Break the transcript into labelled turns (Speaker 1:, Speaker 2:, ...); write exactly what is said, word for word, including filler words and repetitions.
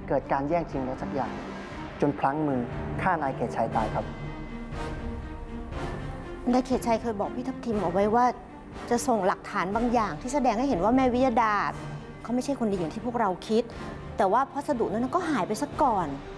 Speaker 1: เกิดการแย่งชิงอะไรสักอย่าง จนพลั้งมือฆ่านายเขตชัยตายครับ
Speaker 2: นายเขตชัยเคยบอกพี่ทัพทิมเอาไว้ว่าจะส่งหลักฐานบางอย่างที่แสดงให้เห็นว่าแม่วิยดาเขาไม่ใช่คนดีอย่างที่พวกเราคิดแต่ว่าพัสดุนั้นก็หายไปซะก่อน